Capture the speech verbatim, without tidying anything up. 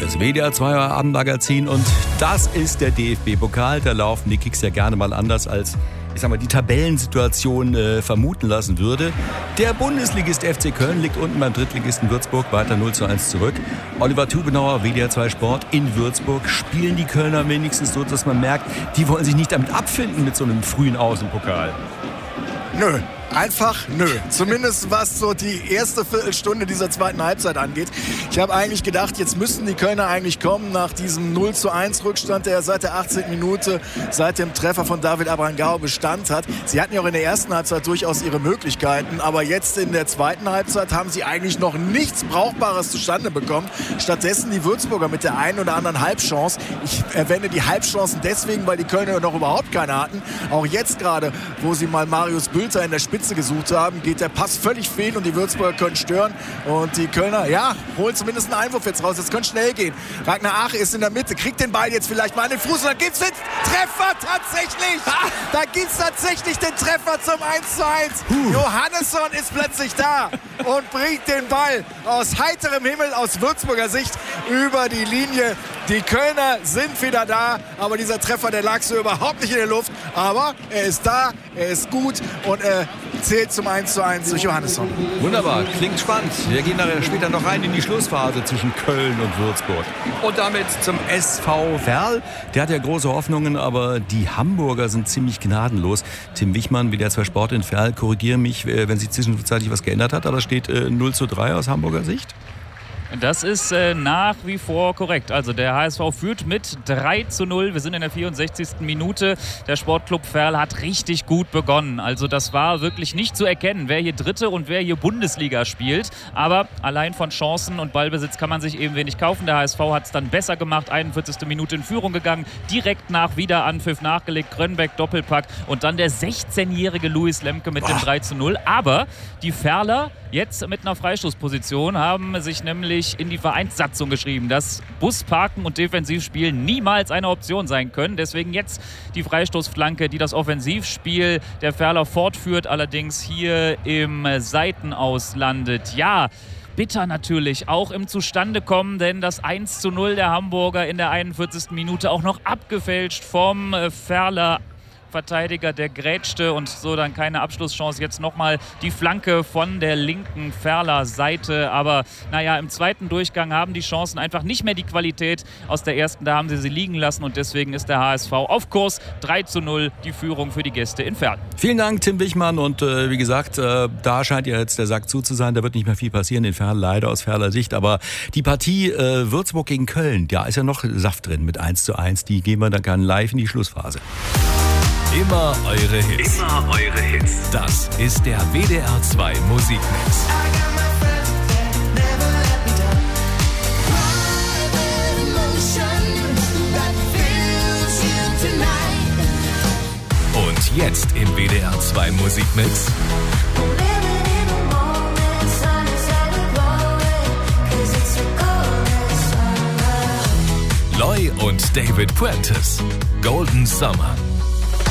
Das W D R zwei Abendmagazin und das ist der D F B-Pokal. Da laufen die Kicks ja gerne mal anders als, ich sag mal, die Tabellensituation äh, vermuten lassen würde. Der Bundesligist F C Köln liegt unten beim Drittligisten Würzburg weiter null zu eins zurück. Oliver Tubenauer, W D R zwei Sport in Würzburg. Spielen die Kölner wenigstens so, dass man merkt, die wollen sich nicht damit abfinden mit so einem frühen Aus im Pokal? Nö. Einfach nö. Zumindest was so die erste Viertelstunde dieser zweiten Halbzeit angeht. Ich habe eigentlich gedacht, jetzt müssten die Kölner eigentlich kommen nach diesem null zu eins Rückstand, der seit der achtzehnten Minute, seit dem Treffer von David Abrangao Bestand hat. Sie hatten ja auch in der ersten Halbzeit durchaus ihre Möglichkeiten, aber jetzt in der zweiten Halbzeit haben sie eigentlich noch nichts Brauchbares zustande bekommen. Stattdessen die Würzburger mit der einen oder anderen Halbchance. Ich erwähne die Halbchancen deswegen, weil die Kölner noch überhaupt keine hatten. Auch jetzt gerade, wo sie mal Marius Bülter in der Spitze gesucht haben, geht der Pass völlig fehl und die Würzburger können stören und die Kölner, ja, holen zumindest einen Einwurf jetzt raus. Das könnte schnell gehen. Ragnar Ache ist in der Mitte, kriegt den Ball jetzt vielleicht mal an den Fuß und dann gibt's den Treffer tatsächlich. Da gibt's tatsächlich den Treffer zum eins zu eins. Huh. Johannesson ist plötzlich da und bringt den Ball aus heiterem Himmel aus Würzburger Sicht über die Linie. Die Kölner sind wieder da, aber dieser Treffer, der lag so überhaupt nicht in der Luft. Aber er ist da, er ist gut und er zählt zum eins zu eins durch Johannesson. Wunderbar, klingt spannend. Wir gehen nachher später noch rein in die Schlussphase zwischen Köln und Würzburg. Und damit zum S V Verl. Der hat ja große Hoffnungen, aber die Hamburger sind ziemlich gnadenlos. Tim Wichmann, W D R zwei Sport in Verl, korrigiere mich, wenn sich zwischenzeitlich was geändert hat, aber steht äh, null zu drei aus Hamburger Sicht. Das ist äh, nach wie vor korrekt. Also der H S V führt mit drei zu null. Wir sind in der vierundsechzigsten Minute. Der Sportclub Verl hat richtig gut begonnen. Also das war wirklich nicht zu erkennen, wer hier Dritte und wer hier Bundesliga spielt. Aber allein von Chancen und Ballbesitz kann man sich eben wenig kaufen. Der H S V hat es dann besser gemacht. einundvierzigste Minute in Führung gegangen. Direkt nach Wiederanpfiff nachgelegt. Grönbeck Doppelpack. Und dann der sechzehnjährige Luis Lemke mit dem drei zu null. Aber die Verler jetzt mit einer Freistoßposition haben sich nämlich in die Vereinssatzung geschrieben, dass Busparken und Defensivspiel niemals eine Option sein können. Deswegen jetzt die Freistoßflanke, die das Offensivspiel der Verler fortführt, allerdings hier im Seitenaus landet. Ja, bitter natürlich auch im Zustandekommen, denn das eins zu null der Hamburger in der einundvierzigsten Minute auch noch abgefälscht vom Verler Verteidiger, der grätschte und so dann keine Abschlusschance. Jetzt nochmal die Flanke von der linken Verler Seite. Aber naja, im zweiten Durchgang haben die Chancen einfach nicht mehr die Qualität aus der ersten. Da haben sie sie liegen lassen und deswegen ist der H S V auf Kurs. drei zu null die Führung für die Gäste in Verl. Vielen Dank, Tim Wichmann. Und äh, wie gesagt, äh, da scheint ja jetzt der Sack zu zu sein. Da wird nicht mehr viel passieren in Verl, leider aus Verler Sicht. Aber die Partie äh, Würzburg gegen Köln, da ist ja noch Saft drin mit eins zu eins. Die gehen wir dann gerne live in die Schlussphase. Immer eure Hits. Immer eure Hits. Das ist der W D R zwei Musikmix. Und jetzt im W D R zwei Musikmix Loy und David Puentes. Golden Summer.